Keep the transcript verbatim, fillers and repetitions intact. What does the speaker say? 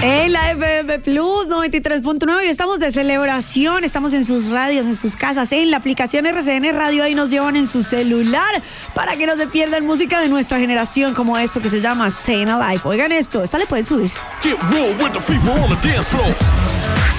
En la F M Plus noventa y tres punto nueve y estamos de celebración, estamos en sus radios, en sus casas, en la aplicación R C N Radio, ahí nos llevan en su celular para que no se pierdan música de nuestra generación como esto que se llama Staying Alive. Oigan esto, esta le pueden subir. Get real with the fever on the dance floor.